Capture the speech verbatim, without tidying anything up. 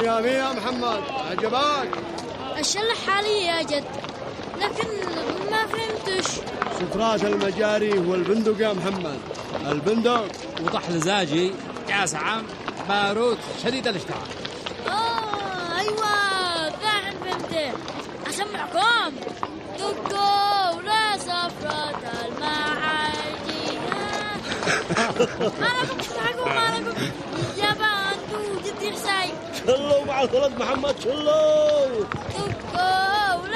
مية مية محمد، عجباك؟ الشلة حالية يا جد، لكن ما فهمتش. سترات المجاري والبندق يا محمد. البندق وضح لزاجي كاس عام باروت شديد الاشتعال. آه أيوة فعلا فهمت. أسمعكم دقوا ولا صفرة المعادي. ما لكم تضحكوا، ما لكم يا بانتو جدي حسين. شلوا مع الولد محمد، شلوا.